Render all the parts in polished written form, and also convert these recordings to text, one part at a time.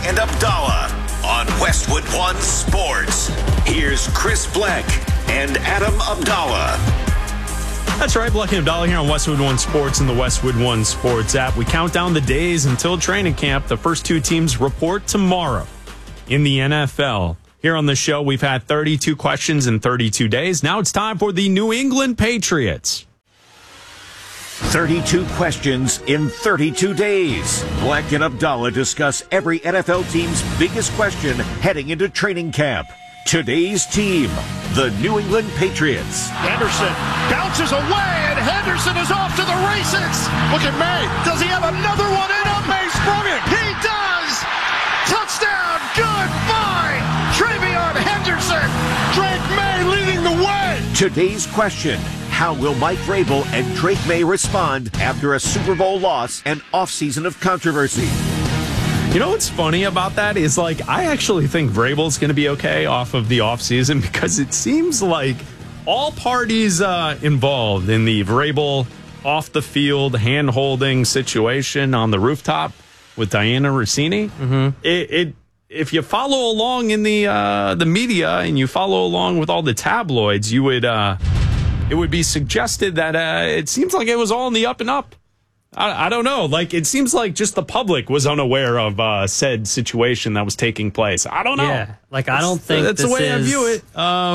and Abdallah on Westwood One Sports. Here's Chris Black and Adam Abdallah. That's right, Black and Abdallah here on Westwood One Sports and the Westwood One Sports app. We count down the days until training camp. The first two teams report tomorrow in the NFL. Here on the show, we've had 32 questions in 32 days. Now it's time for the New England Patriots. 32 questions in 32 days. Black and Abdallah discuss every NFL team's biggest question heading into training camp. Today's team, the New England Patriots. Henderson bounces away, and Henderson is off to the races. Look at May. Does he have another one in him? May sprung it. He does. Touchdown. Goodbye. Travion Henderson. Drake May leading the way. Today's question, how will Mike Vrabel and Drake May respond after a Super Bowl loss and offseason of controversy? You know what's funny about that is, I actually think Vrabel's going to be okay off of the offseason because it seems like all parties involved in the Vrabel off-the-field hand-holding situation on the rooftop with Diana Rossini, if you follow along in the media and you follow along with all the tabloids, you would it would be suggested that it seems like it was all in the up and up. I don't know. It seems like just the public was unaware of said situation that was taking place. I don't know. Yeah, I don't think that's the way I view it.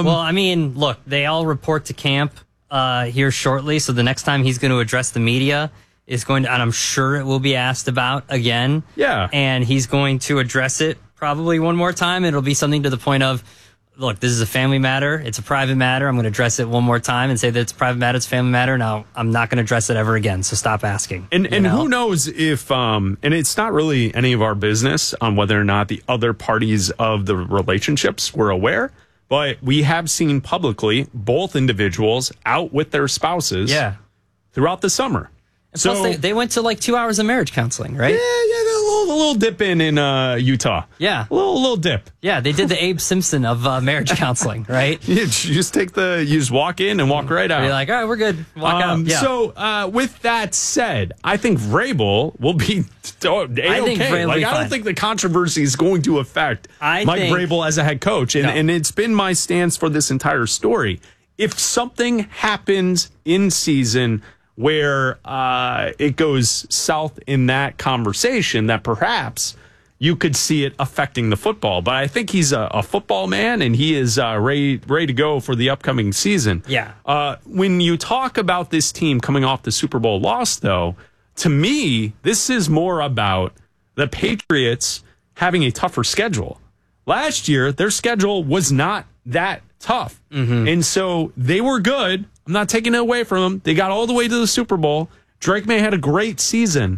Look, they all report to camp here shortly, so the next time he's going to address the media is going to, and I'm sure it will be asked about again. Yeah. And he's going to address it probably one more time. It'll be something to the point of, look, this is a family matter. It's a private matter. I'm going to address it one more time and say that it's a private matter. It's a family matter. Now, I'm not going to address it ever again. So stop asking. And who knows if, and it's not really any of our business on whether or not the other parties of the relationships were aware, but we have seen publicly both individuals out with their spouses throughout the summer. And plus, they went to 2 hours of marriage counseling, right? Yeah, a little dip in Utah. Yeah. A little dip. Yeah, they did the Abe Simpson of marriage counseling, right? You just walk in and walk right out. You're like, all right, we're good. Walk out. Yeah. So, with that said, I think Vrabel will be A-okay. I don't think the controversy is going to affect Mike Vrabel as a head coach. And it's been my stance for this entire story. If something happens in season where it goes south in that conversation, that perhaps you could see it affecting the football. But I think he's a football man, and he is ready to go for the upcoming season. Yeah. When you talk about this team coming off the Super Bowl loss, though, to me, this is more about the Patriots having a tougher schedule. Last year, their schedule was not that tough. And so they were good. I'm not taking it away from them. They got all the way to the Super Bowl. Drake May had a great season.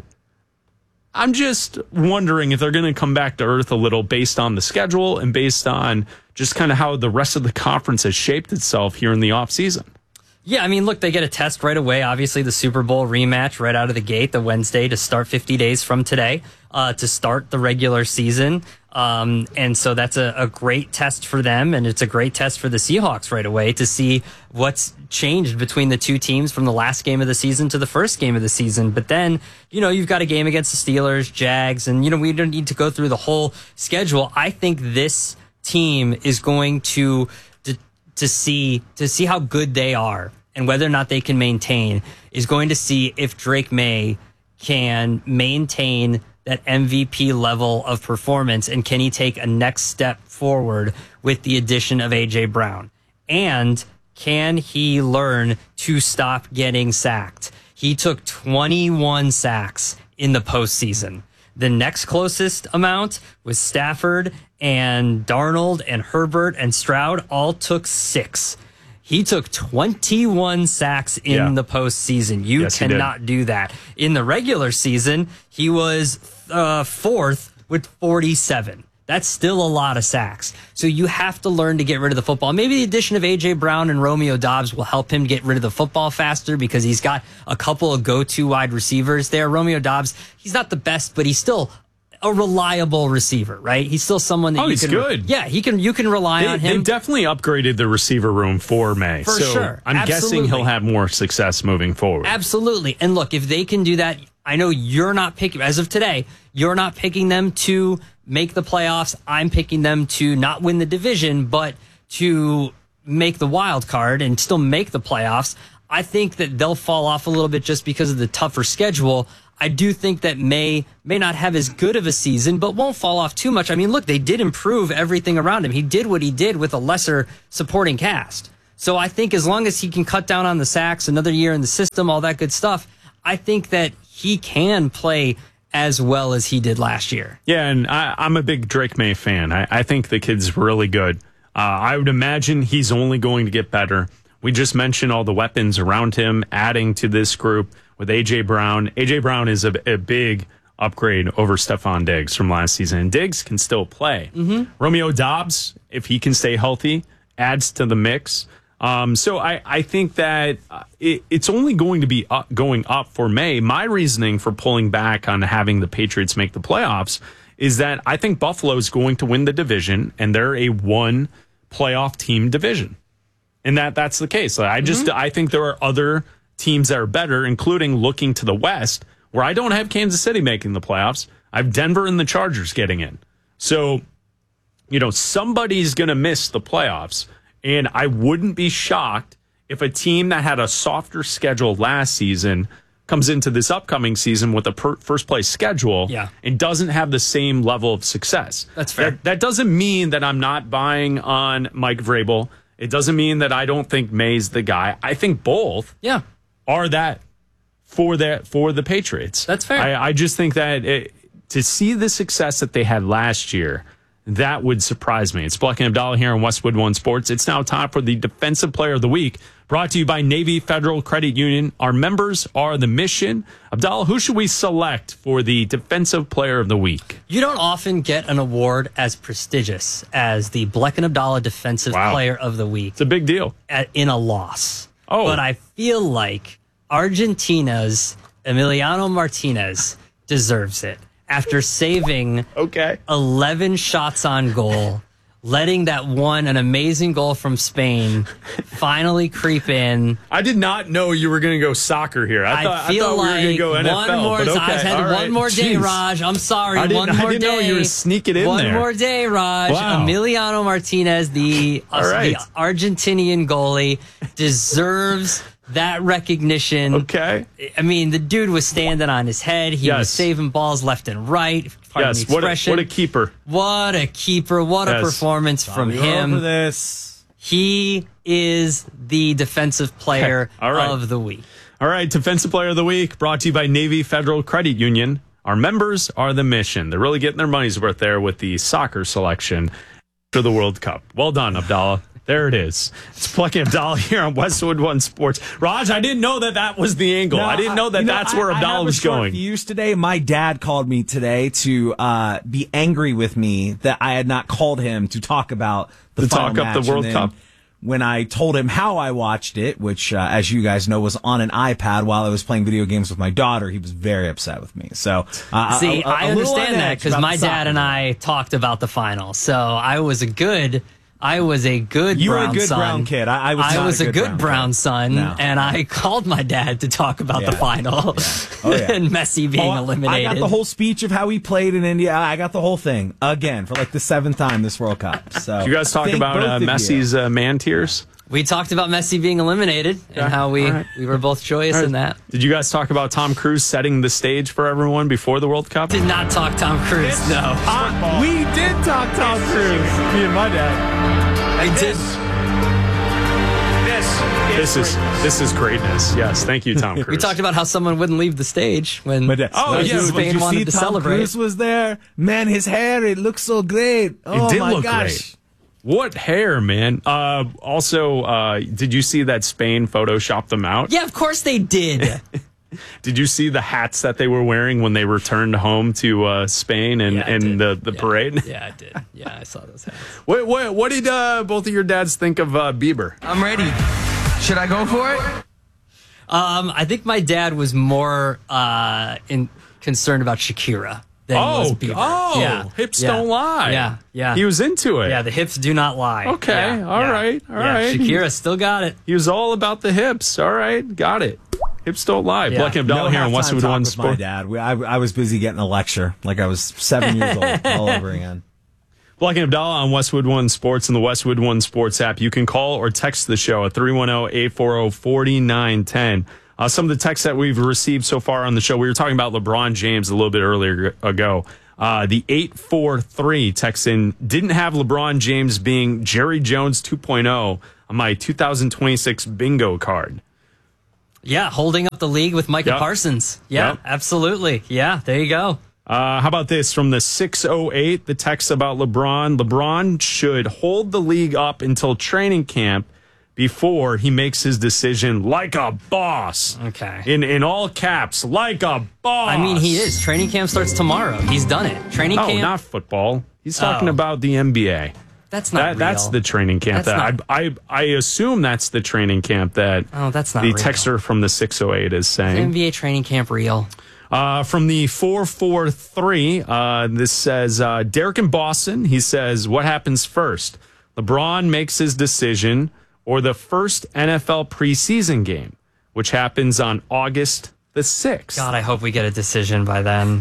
I'm just wondering if they're going to come back to earth a little based on the schedule and based on just kind of how the rest of the conference has shaped itself here in the offseason. Yeah, look, they get a test right away. Obviously, the Super Bowl rematch right out of the gate, the Wednesday to start 50 days from today, to start the regular season. And so that's a great test for them, and it's a great test for the Seahawks right away to see what's changed between the two teams from the last game of the season to the first game of the season. But then, you've got a game against the Steelers, Jags, and, we don't need to go through the whole schedule. I think this team is going to see how good they are and whether or not they can maintain, is going to see if Drake May can maintain that MVP level of performance, and can he take a next step forward with the addition of A.J. Brown? And can he learn to stop getting sacked? He took 21 sacks in the postseason. The next closest amount was Stafford and Darnold and Herbert and Stroud all took 6. He took 21 sacks in the postseason. You cannot do that. In the regular season, he was fourth with 47. That's still a lot of sacks. So you have to learn to get rid of the football. Maybe the addition of A.J. Brown and Romeo Doubs will help him get rid of the football faster because he's got a couple of go-to wide receivers there. Romeo Doubs, he's not the best, but he's still a reliable receiver, right? He's still someone that he's good. Yeah, you can rely on him. They definitely upgraded the receiver room for May. For sure. I'm guessing he'll have more success moving forward. Absolutely. And look, if they can do that, I know you're not picking, as of today, you're not picking them to make the playoffs. I'm picking them to not win the division, but to make the wild card and still make the playoffs. I think that they'll fall off a little bit just because of the tougher schedule. I do think that may not have as good of a season, but won't fall off too much. I mean, look, they did improve everything around him. He did what he did with a lesser supporting cast. So I think as long as he can cut down on the sacks, another year in the system, all that good stuff, I think that he can play as well as he did last year. Yeah, and I'm a big Drake May fan. I think the kid's really good. I would imagine he's only going to get better. We just mentioned all the weapons around him, adding to this group with A.J. Brown. A.J. Brown is a big upgrade over Stephon Diggs from last season, and Diggs can still play. Romeo Doubs, if he can stay healthy, adds to the mix. So I think that it's only going to be going up for May. My reasoning for pulling back on having the Patriots make the playoffs is that I think Buffalo is going to win the division, and they're a one playoff team division. And that's the case. I think there are other teams that are better, including looking to the West, where I don't have Kansas City making the playoffs. I have Denver and the Chargers getting in. So, somebody's going to miss the playoffs. And I wouldn't be shocked if a team that had a softer schedule last season comes into this upcoming season with a first place schedule and doesn't have the same level of success. That's fair. That doesn't mean that I'm not buying on Mike Vrabel. It doesn't mean that I don't think May's the guy. I think both are that for the Patriots. That's fair. I just think that to see the success that they had last year, that would surprise me. It's Bleck and Abdallah here on Westwood One Sports. It's now time for the Defensive Player of the Week, brought to you by Navy Federal Credit Union. Our members are the mission. Abdallah, who should we select for the Defensive Player of the Week? You don't often get an award as prestigious as the Bleck and Abdallah Defensive Player of the Week. It's a big deal. In a loss. Oh. But I feel like Argentina's Emiliano Martinez deserves it. After saving 11 shots on goal, letting an amazing goal from Spain finally creep in. I did not know you were going to go soccer here. I thought we were going to go NFL. I had one more day, Raj. I'm sorry. I didn't know you were sneaking in there. One more day, Raj. Wow. Emiliano Martinez, the Argentinian goalie, deserves that recognition. Okay. I mean, the dude was standing on his head. He was saving balls left and right. Yes, what a keeper. What a keeper. What a performance from him. He is the Defensive Player of the Week. All right, Defensive Player of the Week brought to you by Navy Federal Credit Union. Our members are the mission. They're really getting their money's worth there with the soccer selection for the World Cup. Well done, Abdallah. There it is. It's Bleck and Abdallah here on Westwood One Sports. Raj, I didn't know that was the angle. I didn't know that's where Abdallah was going. Fuse today. My dad called me today to be angry with me that I had not called him to talk about the final match. The World Cup. When I told him how I watched it, which, as you guys know, was on an iPad while I was playing video games with my daughter, he was very upset with me. So, I understand that because my dad and I talked about the final. So I was a good You were a good brown kid. I was a good brown son, and I called my dad to talk about the final and Messi being eliminated. I got the whole speech of how he played in India. I got the whole thing again for like the 7th time this World Cup. So, did you guys talk about Messi's man tears? We talked about Messi being eliminated and how we were both joyous in that. Did you guys talk about Tom Cruise setting the stage for everyone before the World Cup? Did not talk Tom Cruise, no. We did talk Tom Cruise, me and my dad. This is greatness. Yes, thank you, Tom Cruise. We talked about how someone wouldn't leave the stage when Spain wanted to celebrate. Tom Cruise was there. Man, his hair, it looks so great. Oh, it did my look gosh. Great. What hair, man. Also, did you see that Spain photoshopped them out? Yeah, of course they did. Did you see the hats that they were wearing when they returned home to Spain and the parade? Yeah, I did. Yeah, I saw those hats. What did both of your dads think of Bieber? I'm ready. Should I go for it? I think my dad was more concerned about Shakira than was Bieber. Oh, hips don't lie. Yeah. He was into it. Yeah, the hips do not lie. Okay, all right. Shakira still got it. He was all about the hips. All right, got it. Hips don't lie. Yeah. Black and Abdallah here on halftime Westwood talk One with Sports. my dad. I was busy getting a lecture like I was 7 years old all over again. Black and Abdallah on Westwood One Sports and the Westwood One Sports app. You can call or text the show at 310-840-4910. Some of the texts that we've received so far on the show, we were talking about LeBron James a little bit earlier ago. The 843 texts in, didn't have LeBron James being Jerry Jones 2.0 on my 2026 bingo card. Yeah, holding up the league with Micah Parsons. Yeah, absolutely. Yeah, there you go. How about this from the 608, the text about LeBron. LeBron should hold the league up until training camp before he makes his decision like a boss. Okay. In all caps, like a boss. I mean, he is. Training camp starts tomorrow. He's done it. Training camp. No, not football. He's talking about the NBA. That's not real. That's the training camp. I assume that's the training camp that that's not the real. texter from the 608 is saying. NBA training camp real. From the 443, this says, Derek in Boston, he says, what happens first? LeBron makes his decision or the first NFL preseason game, which happens on August the 6th. God, I hope we get a decision by then.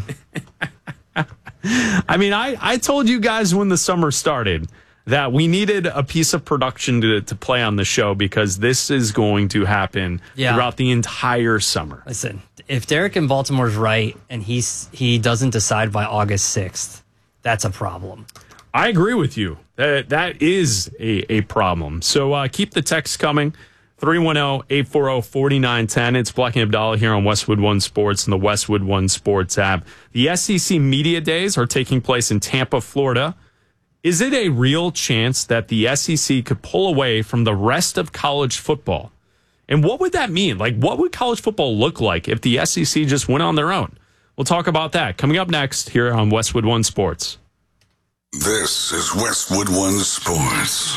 I mean, I told you guys when the summer started that we needed a piece of production to play on the show because this is going to happen throughout the entire summer. Listen, if Derek in Baltimore's right and he doesn't decide by August 6th, that's a problem. I agree with you. That is a problem. So keep the texts coming. 310-840-4910. It's Black and Abdallah here on Westwood One Sports and the Westwood One Sports app. The SEC Media Days are taking place in Tampa, Florida. Is it a real chance that the SEC could pull away from the rest of college football? And what would that mean? Like, what would college football look like if the SEC just went on their own? We'll talk about that coming up next here on Westwood One Sports. This is Westwood One Sports.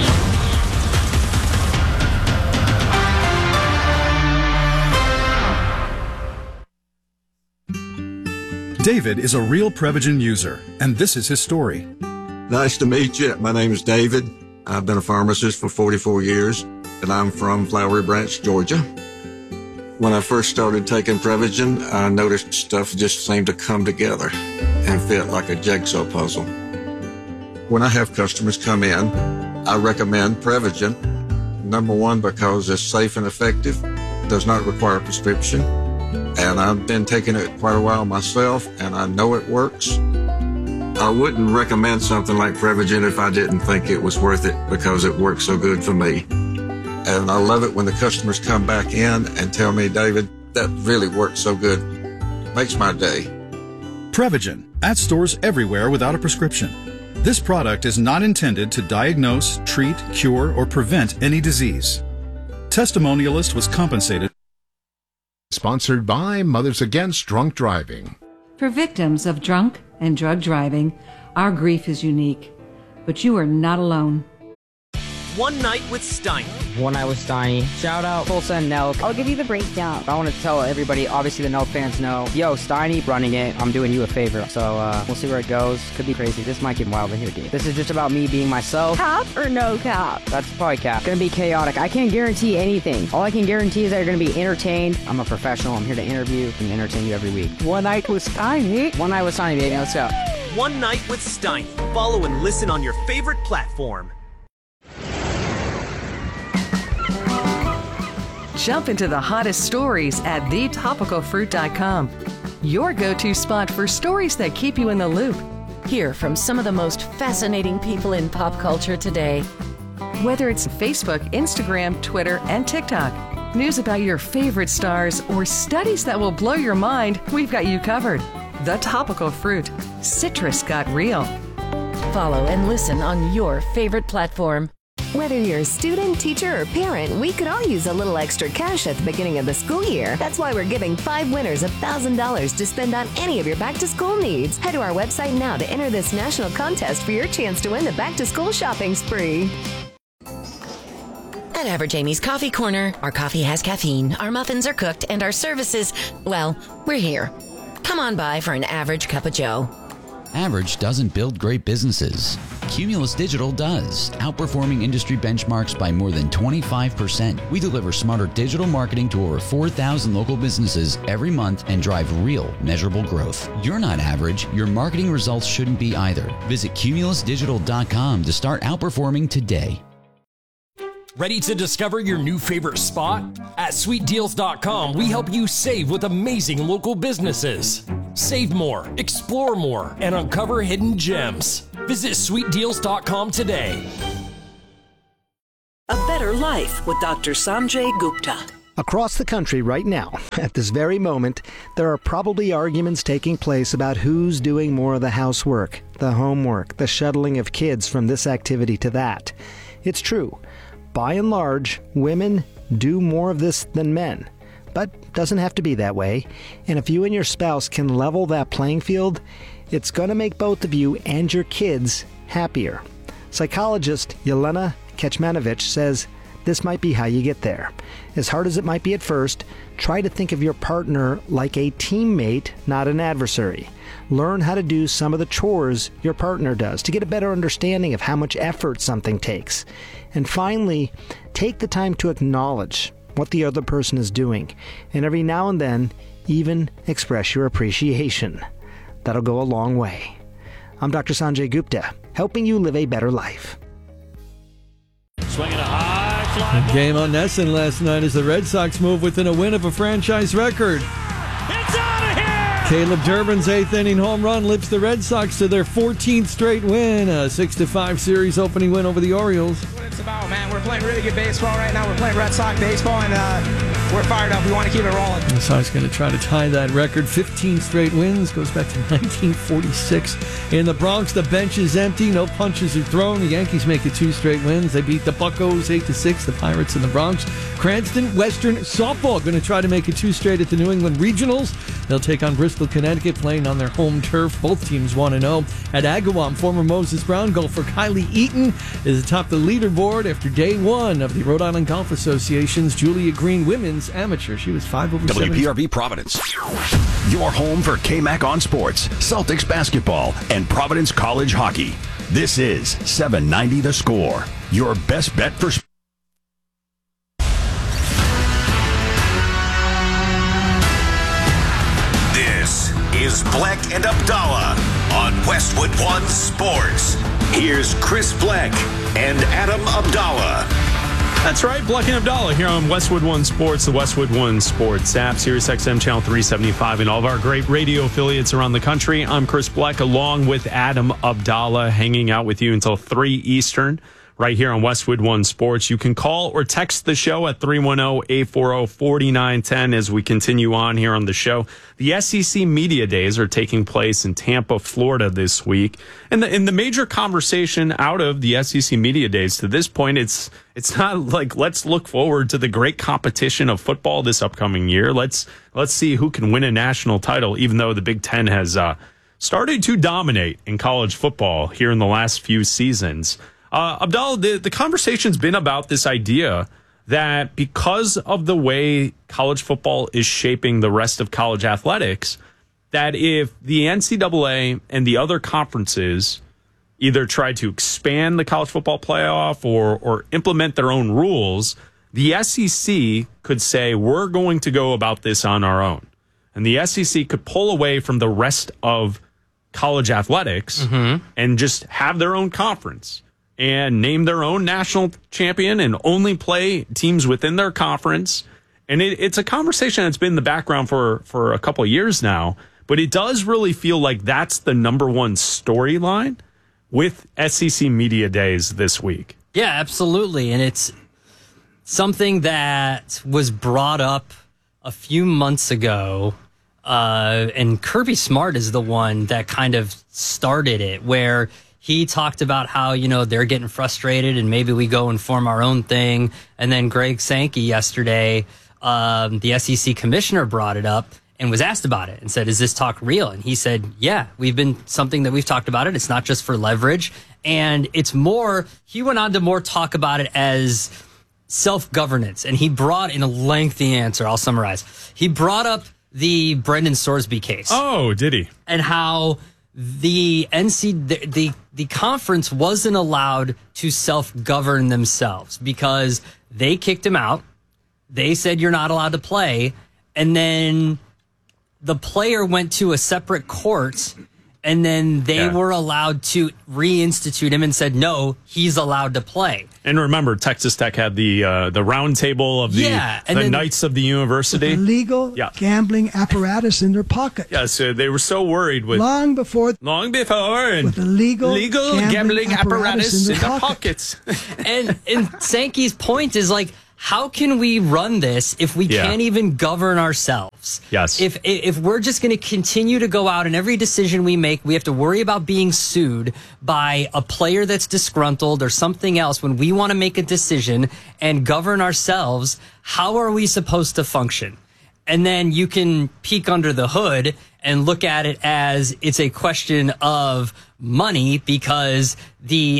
David is a real Prevagen user, and this is his story. Nice to meet you. My name is David. I've been a pharmacist for 44 years, and I'm from Flowery Branch, Georgia. When I first started taking Prevagen, I noticed stuff just seemed to come together and fit like a jigsaw puzzle. When I have customers come in, I recommend Prevagen. Number one, because it's safe and effective, does not require a prescription, and I've been taking it quite a while myself, and I know it works. I wouldn't recommend something like Prevagen if I didn't think it was worth it because it works so good for me. And I love it when the customers come back in and tell me, David, that really works so good. Makes my day. Prevagen, at stores everywhere without a prescription. This product is not intended to diagnose, treat, cure, or prevent any disease. Testimonialist was compensated. Sponsored by Mothers Against Drunk Driving. For victims of drunk and drug driving, our grief is unique, but you are not alone. One Night with Steiny. One Night with Steiny. Shout out Tulsa and Nelk. I'll give you the breakdown. I want to tell everybody, obviously the Nelk fans know, yo, Steiny running it, I'm doing you a favor. So we'll see where it goes. Could be crazy. This might get wild in here, dude. This is just about me being myself. Cap or no cap? That's probably cap. It's gonna be chaotic. I can't guarantee anything. All I can guarantee is that you're gonna be entertained. I'm a professional. I'm here to interview and entertain you every week. One Night with Steiny. One Night with Steiny, baby. Let's go. One Night with Steiny. Follow and listen on your favorite platform. Jump into the hottest stories at thetopicalfruit.com. Your go-to spot for stories that keep you in the loop. Hear from some of the most fascinating people in pop culture today. Whether it's Facebook, Instagram, Twitter, and TikTok, news about your favorite stars, or studies that will blow your mind, we've got you covered. The Topical Fruit. Citrus got real. Follow and listen on your favorite platform. Whether you're a student, teacher, or parent, we could all use a little extra cash at the beginning of the school year. That's why we're giving 5 winners $1,000 to spend on any of your back-to-school needs. Head to our website now to enter this national contest for your chance to win the back-to-school shopping spree. At Average Amy's Coffee Corner, our coffee has caffeine, our muffins are cooked, and our services, well, we're here. Come on by for an average cup of joe. Average doesn't build great businesses. Cumulus Digital does, outperforming industry benchmarks by more than 25%. We deliver smarter digital marketing to over 4,000 local businesses every month and drive real, measurable growth. You're not average. Your marketing results shouldn't be either. Visit cumulusdigital.com to start outperforming today. Ready to discover your new favorite spot? At sweetdeals.com, we help you save with amazing local businesses. Save more, explore more, and uncover hidden gems. Visit sweetdeals.com today. A better life with Dr. Sanjay Gupta. Across the country right now, at this very moment, there are probably arguments taking place about who's doing more of the housework, the homework, the shuttling of kids from this activity to that. It's true. By and large, women do more of this than men. But doesn't have to be that way. And if you and your spouse can level that playing field, it's going to make both of you and your kids happier. Psychologist Yelena Kecmanovic says this might be how you get there. As hard as it might be at first, try to think of your partner like a teammate, not an adversary. Learn how to do some of the chores your partner does to get a better understanding of how much effort something takes. And finally, take the time to acknowledge what the other person is doing, and every now and then, even express your appreciation. That'll go a long way. I'm Dr. Sanjay Gupta, helping you live a better life. Swinging a high fly ball. Game on Nesson last night as the Red Sox move within a win of a franchise record. It's out of here! Caleb Durbin's 8th inning home run lifts the Red Sox to their 14th straight win, a 6-5 series opening win over the Orioles. What it's about, man. We're playing really good baseball right now. We're playing Red Sox baseball, and we're fired up. We want to keep it rolling. The Sox going to try to tie that record. 15 straight wins. Goes back to 1946. In the Bronx, the bench is empty. No punches are thrown. The Yankees make it 2 straight wins. They beat the Buccos 8-6. The Pirates in the Bronx. Cranston Western Softball going to try to make it 2 straight at the New England Regionals. They'll take on Bristol, Connecticut, playing on their home turf. Both teams 1-0. At Agawam, former Moses Brown golfer Kylie Eaton is atop the leaderboard after day 1 of the Rhode Island Golf Association's Julia Green Women's Amateur. She was 5 over 7. WPRV Providence. Your home for KMAC on sports, Celtics basketball, and Providence College hockey. This is 790 The Score. Your best bet for sports. This is Black and Abdallah on Westwood One Sports. Here's Chris Black and Adam Abdallah. That's right, Black and Abdallah here on Westwood One Sports, the Westwood One Sports app, Sirius XM Channel 375, and all of our great radio affiliates around the country. I'm Chris Black, along with Adam Abdallah, hanging out with you until 3 Eastern, right here on Westwood One Sports. You can call or text the show at 310-840-4910 as we continue on here on the show. The SEC Media Days are taking place in Tampa, Florida this week. And the major conversation out of the SEC Media Days to this point, it's not like let's look forward to the great competition of football this upcoming year. Let's see who can win a national title, even though the Big Ten has started to dominate in college football here in the last few seasons. Abdallah, the conversation's been about this idea that because of the way college football is shaping the rest of college athletics, that if the NCAA and the other conferences either try to expand the college football playoff or implement their own rules, the SEC could say, we're going to go about this on our own. And the SEC could pull away from the rest of college athletics and just have their own conference and name their own national champion and only play teams within their conference. And it's a conversation that's been in the background for a couple of years now, but it does really feel like that's the number one storyline with SEC Media Days this week. Yeah, absolutely. And it's something that was brought up a few months ago. And Kirby Smart is the one that kind of started it, where he talked about how, they're getting frustrated and maybe we go and form our own thing. And then Greg Sankey yesterday, the SEC commissioner, brought it up and was asked about it and said, is this talk real? And he said, yeah, we've talked about it. It's not just for leverage. And it's more, he went on to more talk about it as self-governance. And he brought in a lengthy answer. I'll summarize. He brought up the Brendan Sorsby case. Oh, did he? And how the conference wasn't allowed to self-govern themselves because they kicked him out. They said you're not allowed to play, and then the player went to a separate court, and then they were allowed to reinstitute him and said, no, he's allowed to play. And remember, Texas Tech had the round table of the Knights of the University. With the legal gambling apparatus in their pocket. Yeah, so they were so worried with... Long before, and with the legal gambling apparatus in their pockets. and Sankey's point is like, how can we run this if we can't even govern ourselves? Yes. If we're just going to continue to go out and every decision we make, we have to worry about being sued by a player that's disgruntled or something else when we want to make a decision and govern ourselves, how are we supposed to function? And then you can peek under the hood and look at it as it's a question of money because the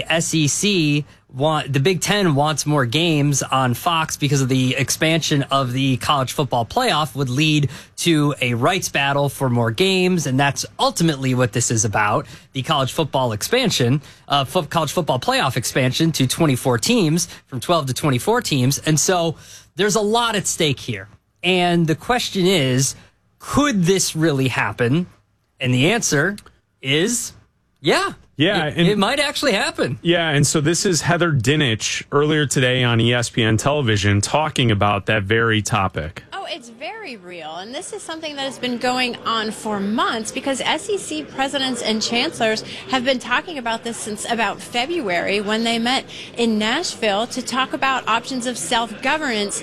SEC the Big Ten wants more games on Fox because of the expansion of the college football playoff would lead to a rights battle for more games. And that's ultimately what this is about. The college football expansion, college football playoff expansion to 24 teams from 12 to 24 teams. And so there's a lot at stake here. And the question is, could this really happen? And the answer is, yeah. Yeah, it might actually happen. Yeah, and so this is Heather Dinich earlier today on ESPN television talking about that very topic. Oh, it's very real, and this is something that has been going on for months because SEC presidents and chancellors have been talking about this since about February when they met in Nashville to talk about options of self-governance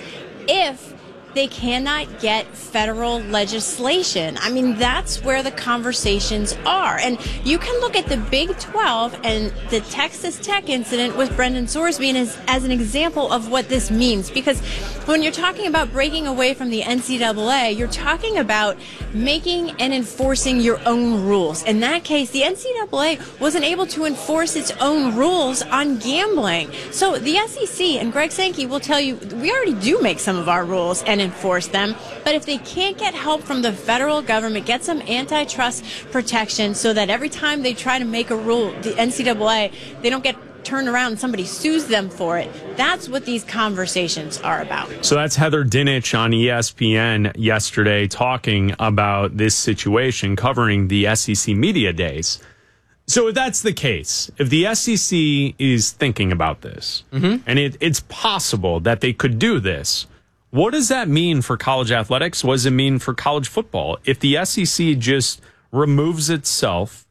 if they cannot get federal legislation. I mean, that's where the conversations are. And you can look at the Big 12 and the Texas Tech incident with Brendan Sorsby as an example of what this means. Because when you're talking about breaking away from the NCAA, you're talking about making and enforcing your own rules. In that case, the NCAA wasn't able to enforce its own rules on gambling. So the SEC and Greg Sankey will tell you, we already do make some of our rules and enforce them, but if they can't get help from the federal government, get some antitrust protection so that every time they try to make a rule, the NCAA, they don't get turned around and somebody sues them for it. That's what these conversations are about. So that's Heather Dinich on ESPN yesterday talking about this situation, covering the SEC Media Days. So if that's the case, if the SEC is thinking about this, and it's possible that they could do this, what does that mean for college athletics? What does it mean for college football? If the SEC just removes itself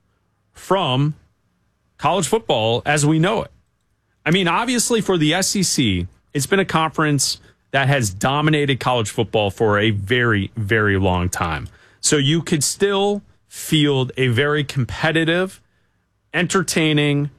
from college football as we know it. I mean, obviously for the SEC, it's been a conference that has dominated college football for a very, very long time. So you could still field a very competitive, entertaining,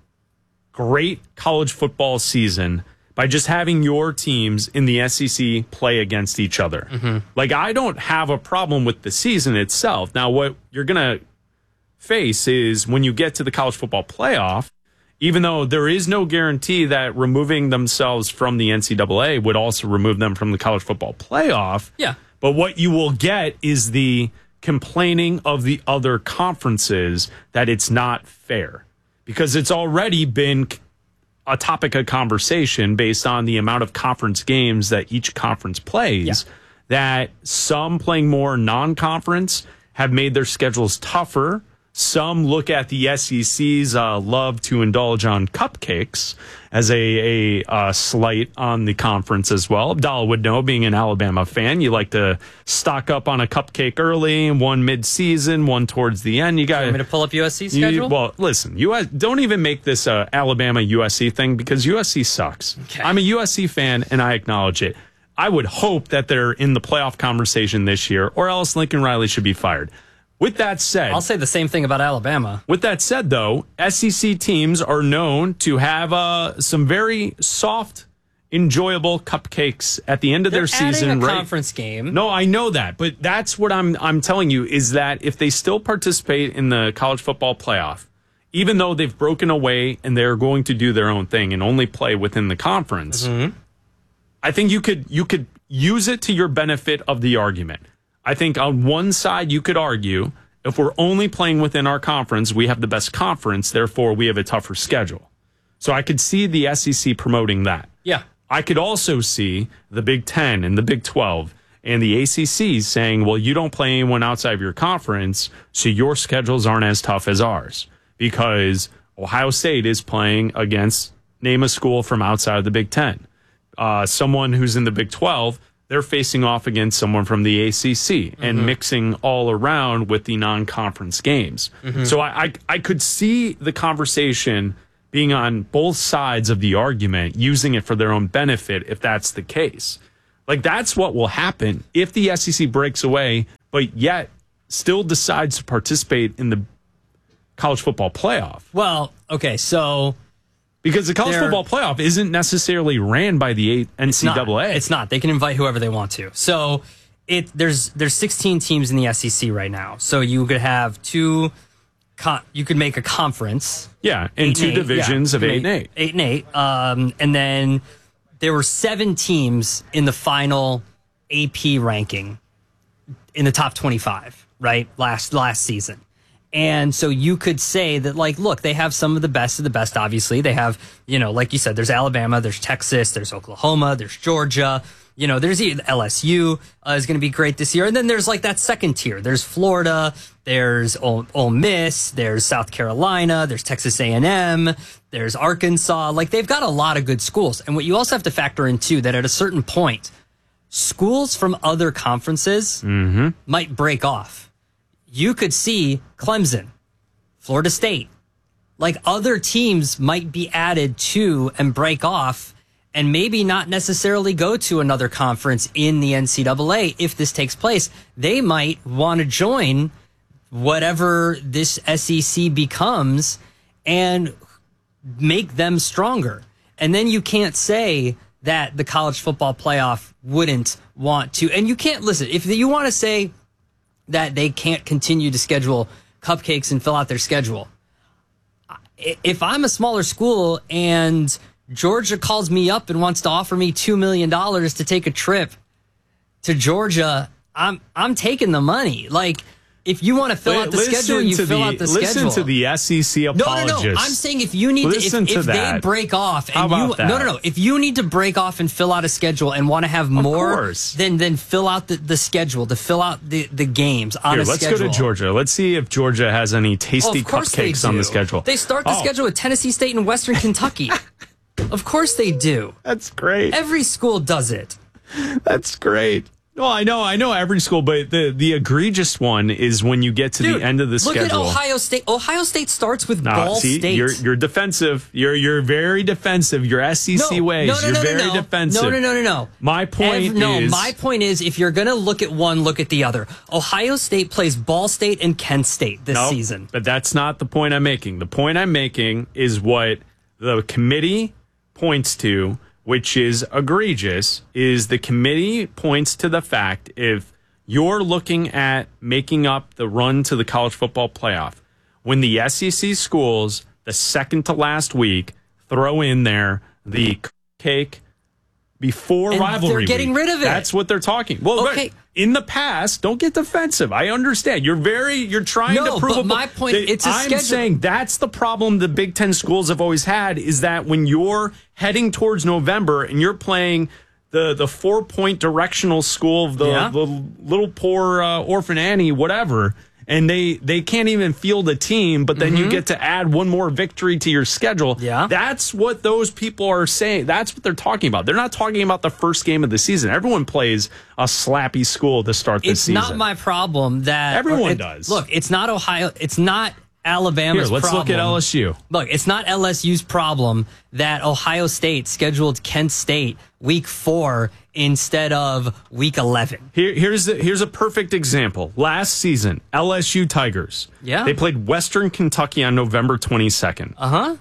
great college football season by just having your teams in the SEC play against each other. Like, I don't have a problem with the season itself. Now, what you're going to face is when you get to the college football playoff, even though there is no guarantee that removing themselves from the NCAA would also remove them from the college football playoff. Yeah. But what you will get is the complaining of the other conferences that it's not fair, because it's already been a topic of conversation based on the amount of conference games that each conference plays, that some playing more non-conference have made their schedules tougher. Some look at the SEC's love to indulge on cupcakes as a slight on the conference as well. Abdallah would know, being an Alabama fan, you like to stock up on a cupcake early, one mid-season, one towards the end. You got me to pull up USC schedule? Well, listen, don't even make this a Alabama USC thing, because USC sucks. Okay. I'm a USC fan, and I acknowledge it. I would hope that they're in the playoff conversation this year, or else Lincoln Riley should be fired. With that said, I'll say the same thing about Alabama. With that said, though, SEC teams are known to have some very soft, enjoyable cupcakes at the end of their season. Adding a conference game. No, I know that, but that's what I'm telling you, is that if they still participate in the college football playoff, even though they've broken away and they're going to do their own thing and only play within the conference, I think you could use it to your benefit of the argument. I think on one side you could argue if we're only playing within our conference, we have the best conference, therefore we have a tougher schedule. So I could see the SEC promoting that. Yeah. I could also see the Big Ten and the Big 12 and the ACC saying, well, you don't play anyone outside of your conference, so your schedules aren't as tough as ours. Because Ohio State is playing against, name a school from outside of the Big Ten. Someone who's in the Big 12, they're facing off against someone from the ACC and mixing all around with the non-conference games. So I could see the conversation being on both sides of the argument, using it for their own benefit if that's the case. Like, that's what will happen if the SEC breaks away, but yet still decides to participate in the college football playoff. Well, okay, so... Because the college football playoff isn't necessarily ran by the NCAA. It's not. They can invite whoever they want to. So there's 16 teams in the SEC right now. So you could have you could make a conference. Yeah, and 2 divisions of 8 and 8. 8 and 8. And then there were 7 teams in the final AP ranking in the top 25, right? Last season. And so you could say that, like, look, they have some of the best, obviously. They have, like you said, there's Alabama, there's Texas, there's Oklahoma, there's Georgia. There's even LSU is going to be great this year. And then there's, like, that second tier. There's Florida, there's Ole Miss, there's South Carolina, there's Texas A&M, there's Arkansas. Like, they've got a lot of good schools. And what you also have to factor in, too, that at a certain point, schools from other conferences might break off. You could see Clemson, Florida State, like other teams might be added to and break off and maybe not necessarily go to another conference in the NCAA if this takes place. They might want to join whatever this SEC becomes and make them stronger. And then you can't say that the college football playoff wouldn't want to. And you can't, listen, if you want to say that they can't continue to schedule cupcakes and fill out their schedule. If I'm a smaller school and Georgia calls me up and wants to offer me $2 million to take a trip to Georgia, I'm taking the money. Like, if you want to fill out the schedule, you fill out the schedule. Listen to the SEC apologists. No. I'm saying if you need if they break off and if you need to break off and fill out a schedule and want to have more, then fill out the schedule, to fill out the games on a schedule. Let's go to Georgia. Let's see if Georgia has any tasty cupcakes on the schedule. They start the schedule with Tennessee State and Western Kentucky. Of course they do. That's great. Every school does it. That's great. Well, I know every school, but the egregious one is when you get to the end of the schedule. Look at Ohio State. Ohio State starts with Ball State. You're defensive. You're very defensive. Your SEC ways. You're very defensive. No. My point is, if you're going to look at one, look at the other. Ohio State plays Ball State and Kent State this season. But that's not the point I'm making. The point I'm making is what the committee points to, which is egregious, is the committee points to the fact if you're looking at making up the run to the college football playoff, when the SEC schools, the second to last week, throw in there the cake before rivalry they're getting rid of it. That's what they're talking. Well, okay. In the past, don't get defensive. I understand. You're trying to prove. But my point, it's a schedule. I'm saying that's the problem the Big Ten schools have always had, is that when you're heading towards November and you're playing the 4-point directional school of the little poor orphan Annie, whatever, and they can't even field a team, but then you get to add one more victory to your schedule. Yeah. That's what those people are saying. That's what they're talking about. They're not talking about the first game of the season. Everyone plays a slappy school to start the season. It's not my problem that... Everyone does. Look, it's not Ohio... It's not Alabama's problem. Let's look at LSU. Look, it's not LSU's problem that Ohio State scheduled Kent State week 4 instead of week 11. Here's a perfect example. Last season, LSU Tigers. Yeah. They played Western Kentucky on November 22nd. Uh-huh.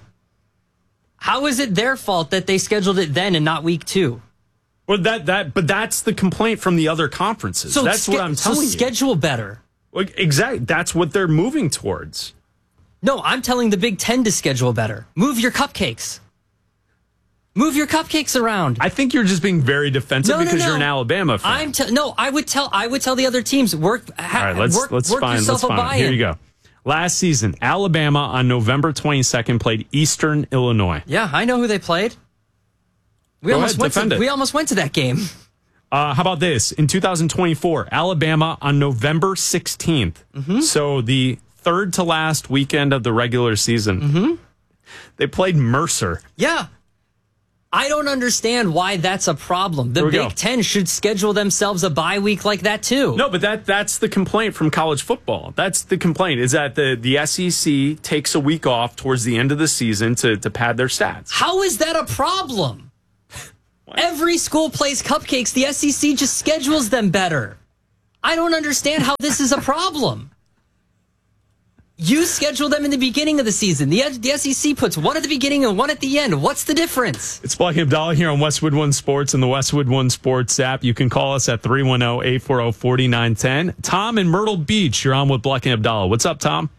How is it their fault that they scheduled it then and not week 2? Well, but that's the complaint from the other conferences. So that's what I'm telling you. So schedule better. Well, exactly. That's what they're moving towards. No, I'm telling the Big Ten to schedule better. Move your cupcakes. Move your cupcakes around. I think you're just being very defensive because you're an Alabama fan. I would tell the other teams work. All right, let's find yourself a buy-in. Here you go. Last season, Alabama on November 22nd played Eastern Illinois. Yeah, I know who they played. We almost went to that game. How about this? In 2024, Alabama on November 16th. Mm-hmm. So the third to last weekend of the regular season. Mm-hmm. They played Mercer. Yeah. I don't understand why that's a problem. The Big Ten should schedule themselves a bye week like that too. No, but that's the complaint from college football. That's the complaint, is that the SEC takes a week off towards the end of the season to pad their stats. How is that a problem? Every school plays cupcakes. The SEC just schedules them better. I don't understand how this is a problem. You schedule them in the beginning of the season. The SEC puts one at the beginning and one at the end. What's the difference? It's Black and Abdallah here on Westwood One Sports and the Westwood One Sports app. You can call us at 310-840-4910. Tom in Myrtle Beach, you're on with Black and Abdallah. What's up, Tom?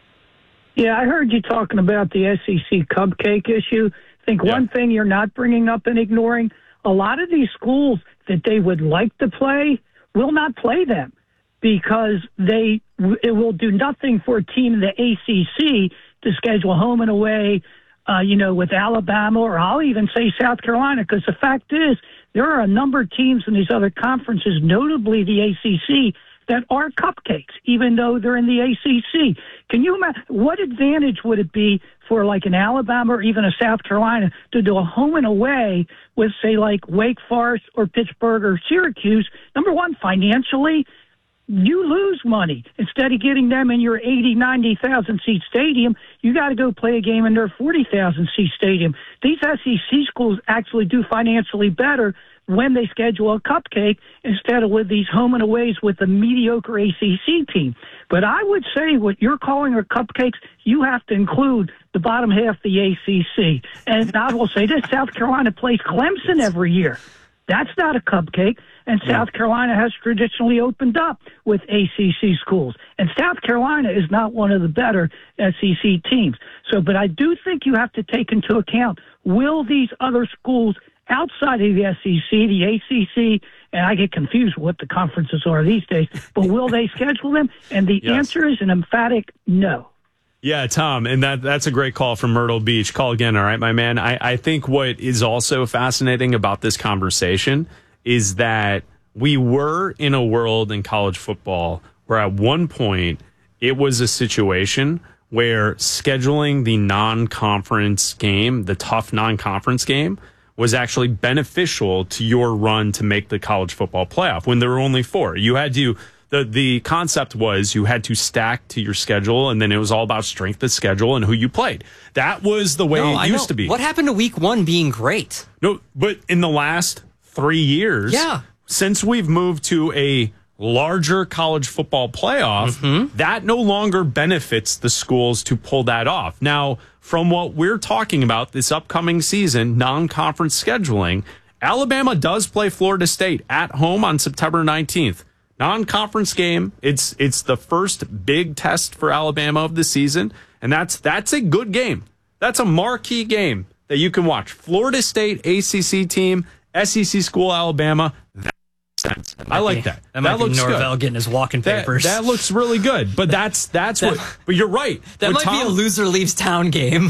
Yeah, I heard you talking about the SEC cupcake issue. I think one thing you're not bringing up and ignoring, a lot of these schools that they would like to play will not play them, because it will do nothing for a team in the ACC to schedule home and away, with Alabama, or I'll even say South Carolina, because the fact is there are a number of teams in these other conferences, notably the ACC, that are cupcakes, even though they're in the ACC. Can you imagine what advantage would it be for like an Alabama or even a South Carolina to do a home and away with, say, like Wake Forest or Pittsburgh or Syracuse? Number one, financially, you lose money. Instead of getting them in your 80, 90,000 seat stadium, you got to go play a game in their 40,000 seat stadium. These SEC schools actually do financially better when they schedule a cupcake instead of with these home and aways with a mediocre ACC team. But I would say what you're calling are cupcakes, you have to include the bottom half of the ACC. And I will say this, South Carolina plays Clemson every year. That's not a cupcake. And South Carolina has traditionally opened up with ACC schools. And South Carolina is not one of the better SEC teams. But I do think you have to take into account, will these other schools outside of the SEC, the ACC, and I get confused what the conferences are these days, but will they schedule them? And the answer is an emphatic no. Yeah, Tom, and that's a great call from Myrtle Beach. Call again, all right, my man. I think what is also fascinating about this conversation is that we were in a world in college football where at one point it was a situation where scheduling the non-conference game, the tough non-conference game, was actually beneficial to your run to make the college football playoff when there were only 4. You had to, the concept was you had to stack to your schedule, and then it was all about strength of schedule and who you played. That was the way it used to be. What happened to week 1 being great? No, but in the last 3 years, since we've moved to a larger college football playoff, that no longer benefits the schools to pull that off. Now, from what we're talking about this upcoming season, non-conference scheduling, Alabama does play Florida State at home on September 19th. Non-conference game. It's the first big test for Alabama of the season, and that's a good game. That's a marquee game that you can watch. Florida State, ACC team, SEC school, Alabama. Sense. I like that. That might be looks Norvell good. getting his walking papers. That looks really good. But that's what. But you're right. That might be a loser leaves town game.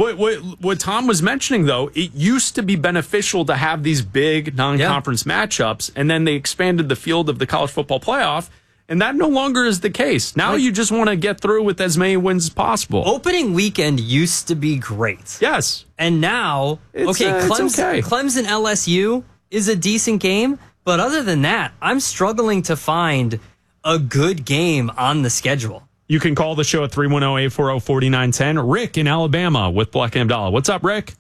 What Tom was mentioning, though, it used to be beneficial to have these big non-conference matchups, and then they expanded the field of the college football playoff, and that no longer is the case. Now you just want to get through with as many wins as possible. Opening weekend used to be great. Yes. And now, Clemson LSU is a decent game. But other than that, I'm struggling to find a good game on the schedule. You can call the show at 310-840-4910. Rick in Alabama with Black and Abdallah. What's up, Rick?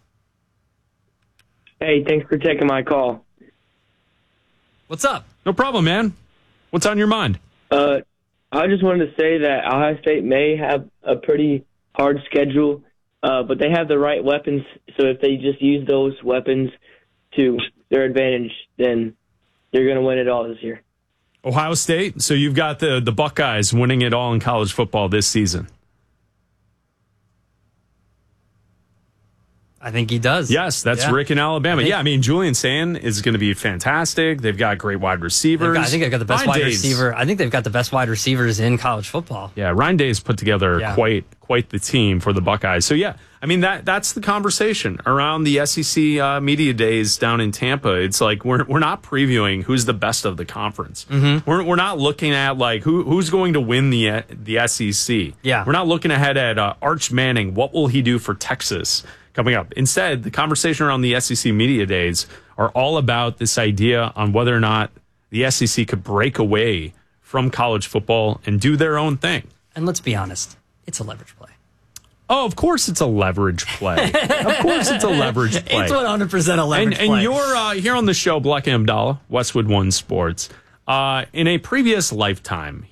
Hey, thanks for taking my call. What's up? No problem, man. What's on your mind? I just wanted to say that Ohio State may have a pretty hard schedule, but they have the right weapons. So if they just use those weapons to their advantage, then they're going to win it all this year. Ohio State, so you've got the Buckeyes winning it all in college football this season. I think he does. Yes, that's Rick in Alabama. I mean, Julian Sand is going to be fantastic. They've got great wide receivers. I think they've got the best wide receiver. I think they've got the best wide receivers in college football. Yeah, Ryan Day's put together quite the team for the Buckeyes. So, I mean, that's the conversation around the SEC media days down in Tampa. It's like we're not previewing who's the best of the conference. Mm-hmm. We're not looking at like who's going to win the SEC. Yeah. We're not looking ahead at Arch Manning. What will he do for Texas coming up? Instead, the conversation around the SEC media days are all about this idea on whether or not the SEC could break away from college football and do their own thing. And let's be honest, it's a leverage play. Oh, of course it's a leverage play. Of course it's a leverage play. It's 100% a leverage play. And you're here on the show, Black and Abdallah, Westwood One Sports. In a previous lifetime,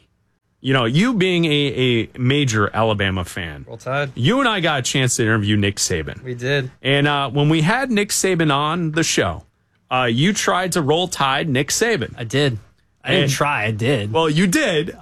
you being a major Alabama fan, Roll Tide. You and I got a chance to interview Nick Saban. We did. And when we had Nick Saban on the show, you tried to roll tide Nick Saban. I did. I didn't try. I did. Well, you did,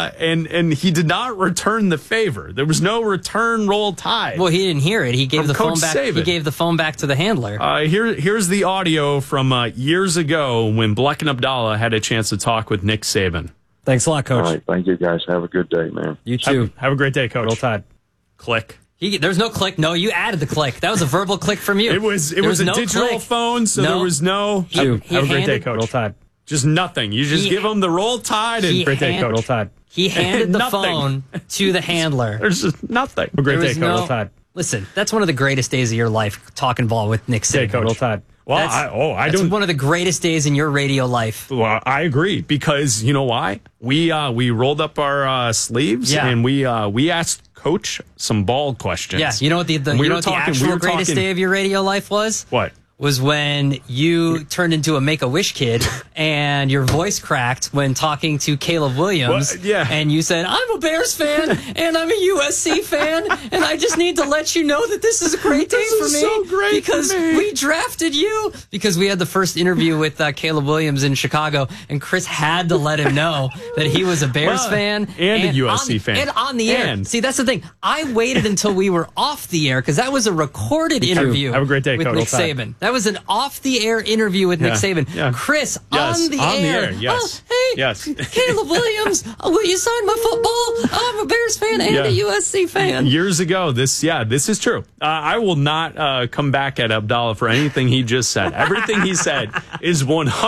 and he did not return the favor. There was no return roll tide. Well, he didn't hear it. He gave the phone back. Saban. He gave the phone back to the handler. Here's the audio from years ago when Black and Abdallah had a chance to talk with Nick Saban. Thanks a lot, Coach. All right, thank you guys. Have a good day, man. You too. Have a great day, Coach. Roll Tide. Click. There's no click. No, you added the click. That was a verbal click from you. It was a digital phone, so there was no. Have a great day, Coach. Roll Tide. Just nothing. You just give him the roll tide and great day, Coach. Roll Tide. He handed the phone to the handler. There's just nothing. Have a great day, Coach. Roll Tide. Listen, that's one of the greatest days of your life, talking ball with Nick Saban. Coach. Roll Tide. Well, that's one of the greatest days in your radio life. Well, I agree, because you know why? We rolled up our sleeves and we asked Coach some ball questions. Yeah, you know what the actual greatest day of your radio life was? What? Was when you turned into a Make-A-Wish kid and your voice cracked when talking to Caleb Williams. Well, and you said, I'm a Bears fan and I'm a USC fan and I just need to let you know that this is a great day for me. So great because we drafted you. Because we had the first interview with Caleb Williams in Chicago, and Chris had to let him know that he was a Bears fan and a USC fan. And on the air. See, that's the thing. I waited until we were off the air because that was a recorded interview. Have a great day, with Coach. Nick Saban. That was an off-the-air interview with Nick Saban. Yeah. Chris, on the air. Yes. Oh, hey, Caleb Williams, will you sign my football? I'm a Bears fan and a USC fan. Years ago, this is true. I will not come back at Abdallah for anything he just said. Everything he said is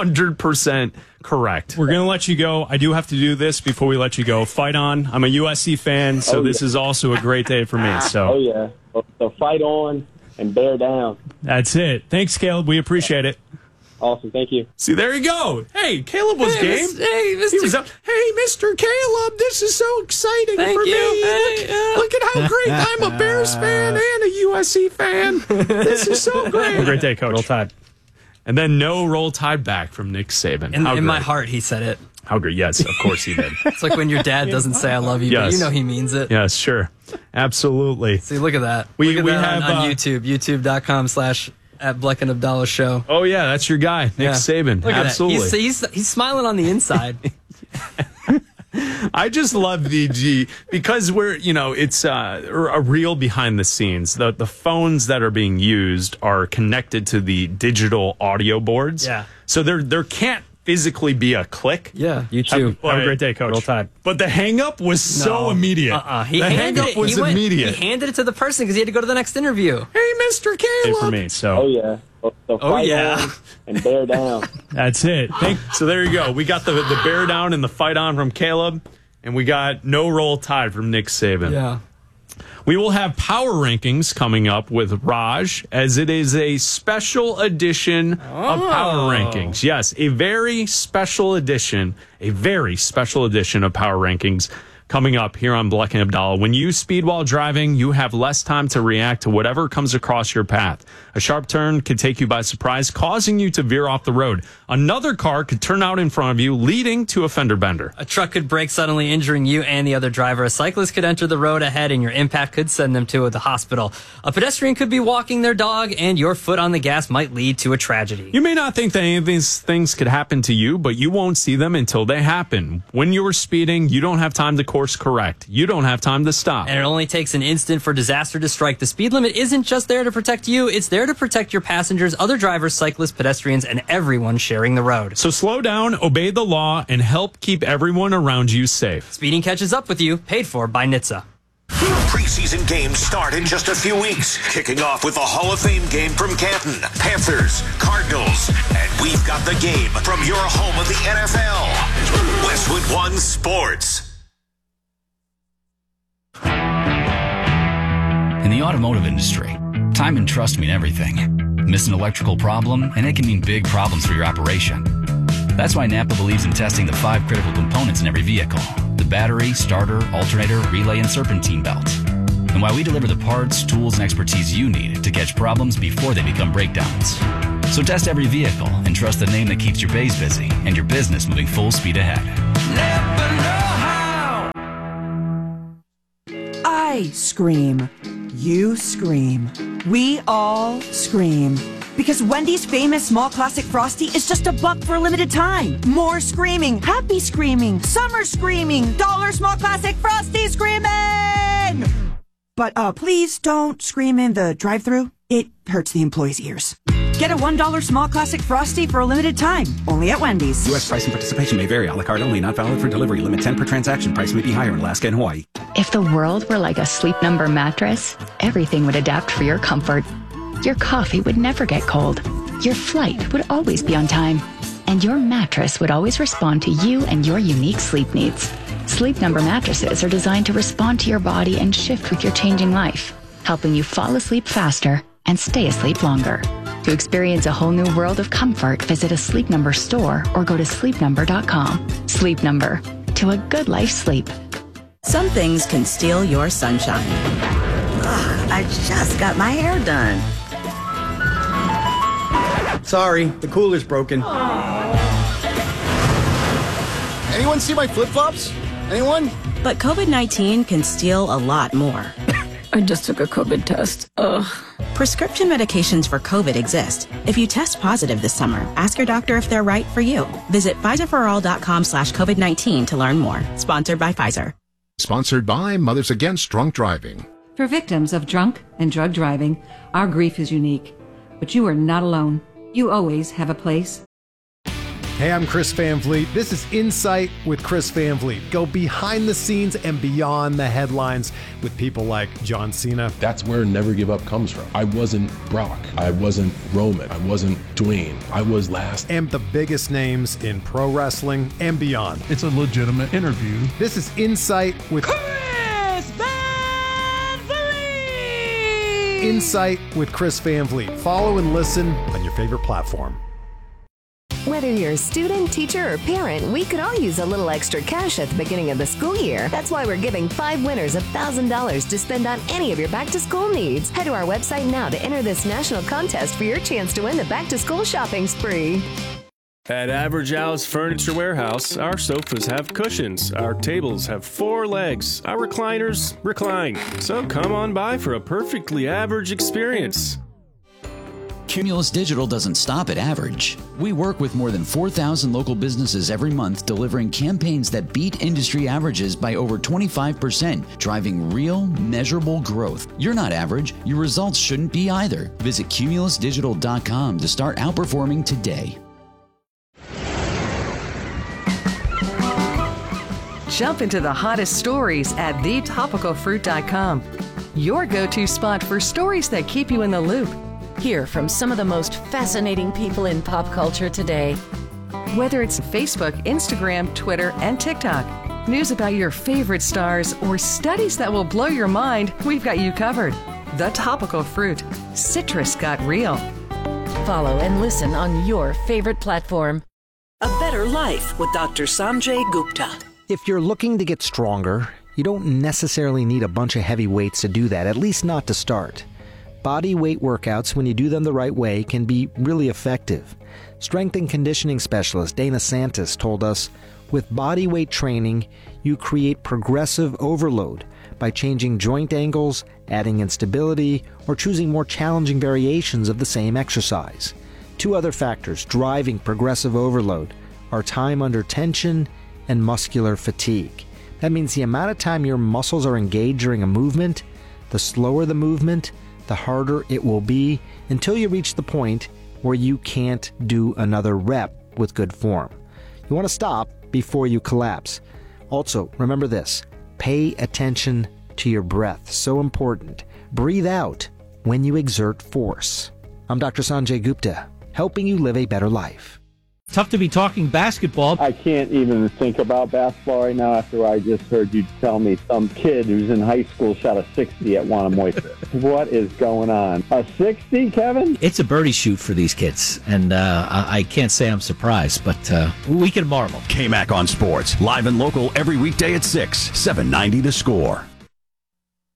100% correct. We're going to let you go. I do have to do this before we let you go. Fight on. I'm a USC fan, so this is also a great day for me. So. Oh, yeah. So fight on and bear down. That's it. Thanks, Caleb. We appreciate it. Awesome. Thank you. See, there you go. Hey, Caleb was game. Hey, Mr. He was up. Hey, Mr. Caleb, this is so exciting for me. Look at how great. I'm a Bears fan and a USC fan. This is so great. Have a great day, Coach. Roll Tide. And then no roll tide back from Nick Saban. In my heart, he said it. How great. Yes, of course he did. It's like when your dad doesn't say I love you, but you know he means it. Yes, sure. Absolutely. See, look at that. We have on YouTube, youtube.com/@Black and Abdallah Show. Oh, yeah, that's your guy, Nick Saban. Look at Absolutely. that. He's smiling on the inside. I just love the because it's a real behind the scenes. The phones that are being used are connected to the digital audio boards. Yeah. So there can't physically be a click. Yeah. You too. Have a great day, Coach. Roll Tide. But the hang up was so immediate. The hang up was immediate. He handed it to the person because he had to go to the next interview. Hey, Mr. Caleb. For me, so. Oh, yeah. So fight on and bear down. That's it. So there you go. We got the bear down and the fight on from Caleb, and we got no roll tide from Nick Saban. Yeah. We will have power rankings coming up with Raj, as it is a special edition of power rankings. Yes, a very special edition of power rankings coming up here on Black and Abdallah. When you speed while driving, you have less time to react to whatever comes across your path. A sharp turn could take you by surprise, causing you to veer off the road. Another car could turn out in front of you, leading to a fender bender. A truck could brake, suddenly injuring you and the other driver. A cyclist could enter the road ahead, and your impact could send them to the hospital. A pedestrian could be walking their dog, and your foot on the gas might lead to a tragedy. You may not think that any of these things could happen to you, but you won't see them until they happen. When you're speeding, you don't have time to course correct. You don't have time to stop. And it only takes an instant for disaster to strike. The speed limit isn't just there to protect you. It's there to protect your passengers, other drivers, cyclists, pedestrians, and everyone sharing the road. So slow down, obey the law, and help keep everyone around you safe. Speeding catches up with you. Paid for by NHTSA. Preseason games start in just a few weeks, kicking off with the Hall of Fame game from Canton, Panthers, Cardinals, and we've got the game from your home of the NFL, Westwood One Sports. In the automotive industry, time and trust mean everything. Miss an electrical problem, and it can mean big problems for your operation. That's why Napa believes in testing the 5 critical components in every vehicle: the battery, starter, alternator, relay, and serpentine belt. And why we deliver the parts, tools, and expertise you need to catch problems before they become breakdowns. So test every vehicle and trust the name that keeps your bays busy and your business moving full speed ahead. I scream. You scream. We all scream. Because Wendy's famous small classic Frosty is just $1 for a limited time. More screaming, happy screaming, summer screaming, dollar small classic Frosty screaming! But please don't scream in the drive-thru. It hurts the employees' ears. Get a $1 small classic Frosty for a limited time, only at Wendy's. U.S. price and participation may vary. A la carte only, not valid for delivery. Limit 10 per transaction. Price may be higher in Alaska and Hawaii. If the world were like a Sleep Number mattress, everything would adapt for your comfort. Your coffee would never get cold. Your flight would always be on time. And your mattress would always respond to you and your unique sleep needs. Sleep Number mattresses are designed to respond to your body and shift with your changing life, helping you fall asleep faster and stay asleep longer. To experience a whole new world of comfort, visit a Sleep Number store or go to sleepnumber.com. Sleep Number. To a good life sleep. Some things can steal your sunshine. Ugh, I just got my hair done. Sorry, the cooler's broken. Anyone see my flip-flops? Anyone? But COVID-19 can steal a lot more. I just took a COVID test. Ugh. Prescription medications for COVID exist. If you test positive this summer, ask your doctor if they're right for you. Visit PfizerForAll.com/COVID-19 to learn more. Sponsored by Pfizer. Sponsored by Mothers Against Drunk Driving. For victims of drunk and drug driving, our grief is unique. But you are not alone. You always have a place. Hey, I'm Chris Van Vliet. This is Insight with Chris Van Vliet. Go behind the scenes and beyond the headlines with people like John Cena. That's where Never Give Up comes from. I wasn't Brock. I wasn't Roman. I wasn't Dwayne. I was last. And the biggest names in pro wrestling and beyond. It's a legitimate interview. This is Insight with Chris Van Vliet! Insight with Chris Van Vliet. Follow and listen on your favorite platform. Whether you're a student, teacher, or parent, we could all use a little extra cash at the beginning of the school year. That's why we're giving 5 winners $1,000 to spend on any of your back-to-school needs. Head to our website now to enter this national contest for your chance to win the back-to-school shopping spree. At Average Al's Furniture Warehouse, our sofas have cushions, our tables have 4 legs, our recliners recline. So come on by for a perfectly average experience. Cumulus Digital doesn't stop at average. We work with more than 4,000 local businesses every month, delivering campaigns that beat industry averages by over 25%, driving real, measurable growth. You're not average. Your results shouldn't be either. Visit cumulusdigital.com to start outperforming today. Jump into the hottest stories at thetopicalfruit.com. Your go-to spot for stories that keep you in the loop. Hear from some of the most fascinating people in pop culture today. Whether it's Facebook, Instagram, Twitter, and TikTok, news about your favorite stars, or studies that will blow your mind, we've got you covered. The Topical Fruit. Citrus got real. Follow and listen on your favorite platform. A Better Life with Dr. Sanjay Gupta. If you're looking to get stronger, you don't necessarily need a bunch of heavy weights to do that, at least not to start. Body weight workouts, when you do them the right way, can be really effective. Strength and conditioning specialist Dana Santis told us, with body weight training, you create progressive overload by changing joint angles, adding instability, or choosing more challenging variations of the same exercise. 2 other factors driving progressive overload are time under tension and muscular fatigue. That means the amount of time your muscles are engaged during a movement, the slower the movement, the harder it will be until you reach the point where you can't do another rep with good form. You want to stop before you collapse. Also, remember this. Pay attention to your breath. So important. Breathe out when you exert force. I'm Dr. Sanjay Gupta, helping you live a better life. Tough to be talking basketball. I can't even think about basketball right now after I just heard you tell me some kid who's in high school shot a 60 at Wannamoisa. What is going on? A 60, Kevin? It's a birdie shoot for these kids, and I can't say I'm surprised, but we can marvel. KMAC on Sports, live and local every weekday at 6, 790 The Score.